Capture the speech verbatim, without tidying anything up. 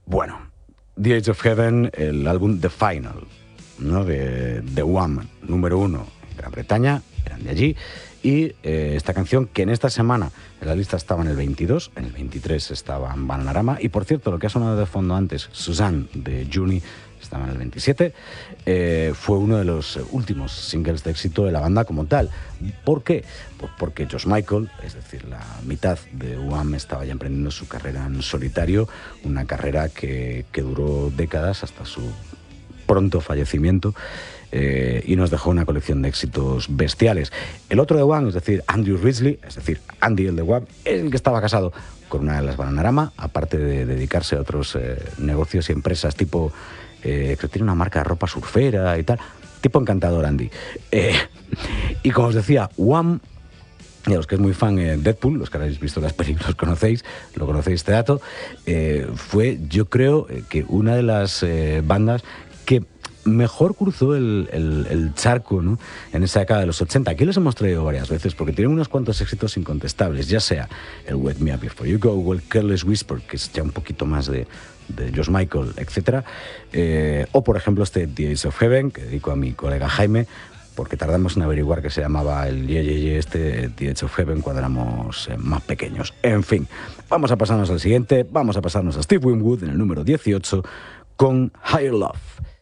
Bueno, The Age of Heaven, el álbum The Final, ¿no? de The One, número uno en Gran Bretaña, eran de allí. Y eh, esta canción, que en esta semana en la lista estaba en el veintidós, en el veintitrés estaba en Bananarama. Y por cierto, lo que ha sonado de fondo antes, Suzanne de Juni, estaba en el veintisiete, eh, fue uno de los últimos singles de éxito de la banda como tal. ¿Por qué? Pues porque Josh Michael, es decir, la mitad de Wham, estaba ya emprendiendo su carrera en solitario, una carrera que, que duró décadas hasta su pronto fallecimiento, eh, y nos dejó una colección de éxitos bestiales. El otro de Wham, es decir, Andrew Ridgeley, es decir, Andy el de Wham, es el que estaba casado con una de las Bananarama, aparte de dedicarse a otros eh, negocios y empresas tipo... Eh, que tiene una marca de ropa surfera y tal, tipo encantador Andy. Eh, y como os decía, Wham, y a los que es muy fan de eh, Deadpool, los que habéis visto las películas conocéis, lo conocéis este dato, eh, fue yo creo que una de las eh, bandas que mejor cruzó el, el, el charco, ¿no? En esa década de los ochenta. Aquí les hemos traído varias veces porque tienen unos cuantos éxitos incontestables, ya sea el Wake Me Up Before You Go o el Careless Whisper, que es ya un poquito más de, de Josh Michael, etcétera. Eh, o por ejemplo este The Age of Heaven, que dedico a mi colega Jaime, porque tardamos en averiguar que se llamaba el Ye Ye Ye este The Age of Heaven cuando éramos eh, más pequeños. En fin, vamos a pasarnos al siguiente, vamos a pasarnos a Steve Winwood en el número dieciocho con Higher Love.